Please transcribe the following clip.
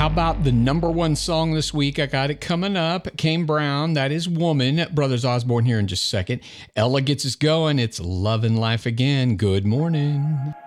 How about the number one song this week? I got it coming up. Kane Brown, that is Woman. Brothers Osborne here in just a second. Ella gets us going. It's Love and Life Again. Good morning.